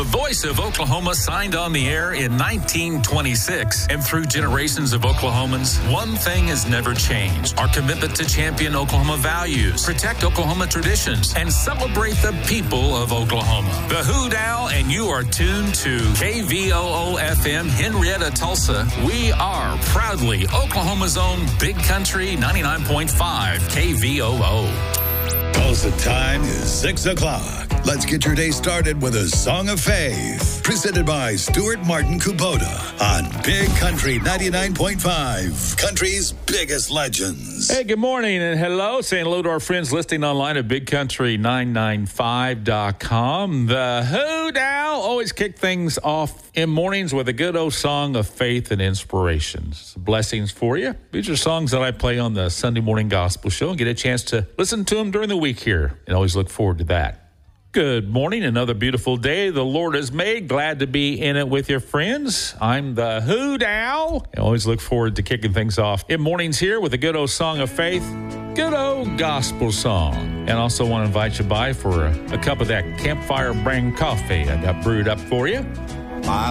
The voice of Oklahoma signed on the air in 1926. And through generations of Oklahomans, one thing has never changed. Our commitment to champion Oklahoma values, protect Oklahoma traditions, and celebrate the people of Oklahoma. The Hoot Owl, and you are tuned to KVOO-FM Henrietta, Tulsa. We are proudly Oklahoma's own Big Country 99.5 KVOO. Tulsa time is 6 o'clock. Let's get your day started with a Song of Faith. Presented by Stuart Martin Kubota on Big Country 99.5, country's biggest legends. Hey, good morning and hello. Saying hello to our friends listening online at BigCountry995.com. The Hoot Owl always kick things off in mornings with a good old song of faith and inspirations. Blessings for you. These are songs that I play on the Sunday morning gospel show and get a chance to listen to them during the week here. And always look forward to that. Good morning. Another beautiful day the Lord has made. Glad to be in it with your friends. I'm the Hoot Owl. I always look forward to kicking things off in mornings here with a good old song of faith, good old gospel song. And also want to invite you by for a cup of that Campfire brand coffee I got brewed up for you.